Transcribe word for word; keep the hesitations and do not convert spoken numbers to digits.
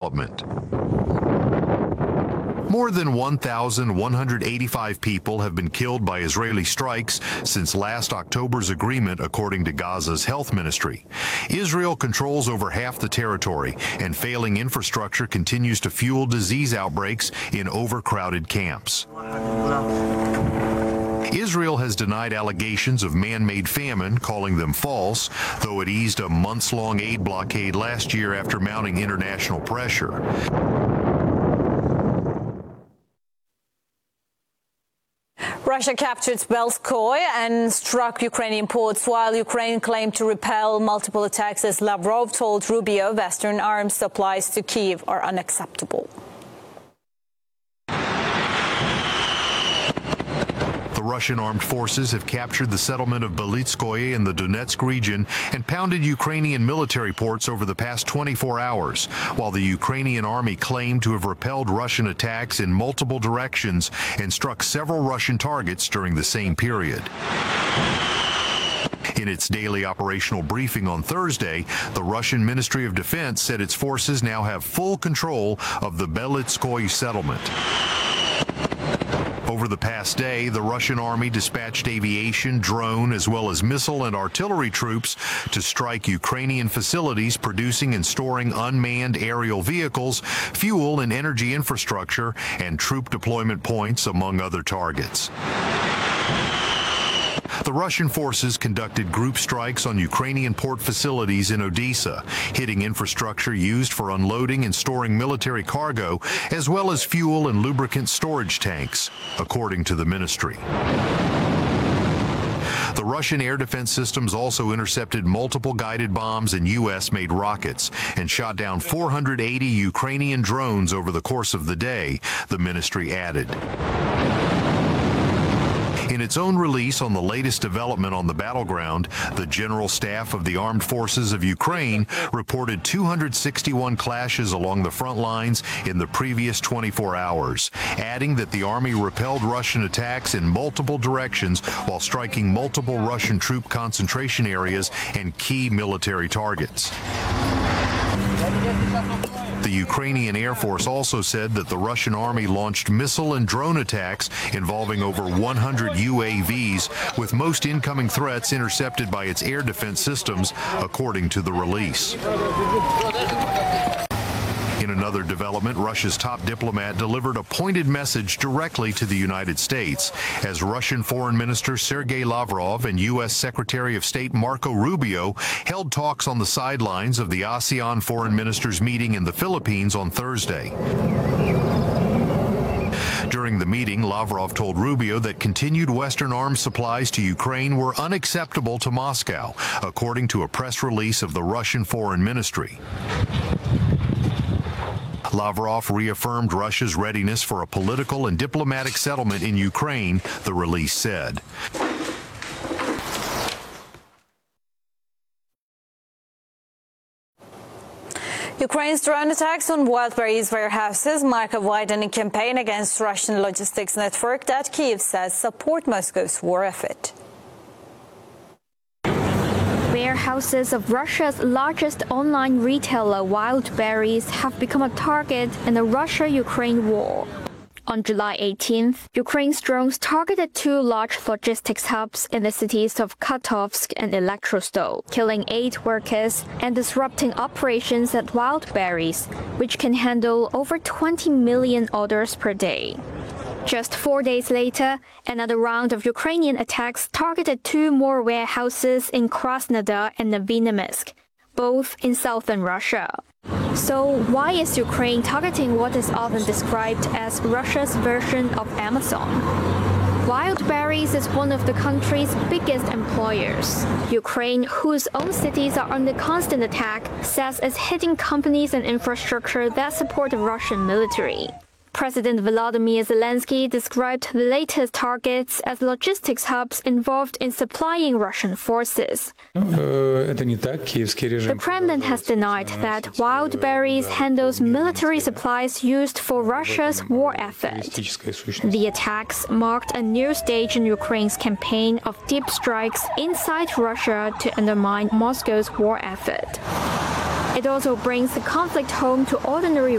development. More than one thousand one hundred eighty-five people have been killed by Israeli strikes since last October's agreement, according to Gaza's health ministry. Israel controls over half the territory, and failing infrastructure continues to fuel disease outbreaks in overcrowded camps. Israel has denied allegations of man-made famine, calling them false, though it eased a months-long aid blockade last year after mounting international pressure. Russia captured Belskoy and struck Ukrainian ports, while Ukraine claimed to repel multiple attacks. As Lavrov told Rubio, Western arms supplies to Kyiv are unacceptable. The Russian armed forces have captured the settlement of Belitskoye in the Donetsk region and pounded Ukrainian military ports over the past twenty-four hours, while the Ukrainian army claimed to have repelled Russian attacks in multiple directions and struck several Russian targets during the same period. In its daily operational briefing on Thursday, the Russian Ministry of Defense said its forces now have full control of the Belitskoye settlement. Over the past day, the Russian army dispatched aviation, drone, as well as missile and artillery troops to strike Ukrainian facilities producing and storing unmanned aerial vehicles, fuel and energy infrastructure, and troop deployment points, among other targets. The Russian forces conducted group strikes on Ukrainian port facilities in Odessa, hitting infrastructure used for unloading and storing military cargo, as well as fuel and lubricant storage tanks, according to the ministry. The Russian air defense systems also intercepted multiple guided bombs and U S-made rockets and shot down four hundred eighty Ukrainian drones over the course of the day, the ministry added. In its own release on the latest development on the battleground, the General Staff of the Armed Forces of Ukraine reported two hundred sixty-one clashes along the front lines in the previous twenty-four hours, adding that the army repelled Russian attacks in multiple directions while striking multiple Russian troop concentration areas and key military targets. The Ukrainian Air Force also said that the Russian army launched missile and drone attacks involving over one hundred U A Vs, with most incoming threats intercepted by its air defense systems, according to the release. In another development, Russia's top diplomat delivered a pointed message directly to the United States as Russian Foreign Minister Sergei Lavrov and U S Secretary of State Marco Rubio held talks on the sidelines of the ASEAN Foreign Ministers meeting in the Philippines on Thursday. During the meeting, Lavrov told Rubio that continued Western arms supplies to Ukraine were unacceptable to Moscow, according to a press release of the Russian Foreign Ministry. Lavrov reaffirmed Russia's readiness for a political and diplomatic settlement in Ukraine, the release said. Ukraine's drone attacks on Wildberries warehouses mark a widening campaign against Russian logistics network that Kyiv says support Moscow's war effort. Warehouses of Russia's largest online retailer, Wildberries, have become a target in the Russia-Ukraine war. On July eighteenth, Ukraine's drones targeted two large logistics hubs in the cities of Khartovsk and Elektrostol, killing eight workers and disrupting operations at Wildberries, which can handle over twenty million orders per day. Just four days later, another round of Ukrainian attacks targeted two more warehouses in Krasnodar and Novonesimsk, both in southern Russia. So why is Ukraine targeting what is often described as Russia's version of Amazon? Wildberries is one of the country's biggest employers. Ukraine, whose own cities are under constant attack, says it's hitting companies and infrastructure that support the Russian military. President Volodymyr Zelensky described the latest targets as logistics hubs involved in supplying Russian forces. The Kremlin has denied that Wildberries handles military supplies used for Russia's war effort. The attacks marked a new stage in Ukraine's campaign of deep strikes inside Russia to undermine Moscow's war effort. It also brings the conflict home to ordinary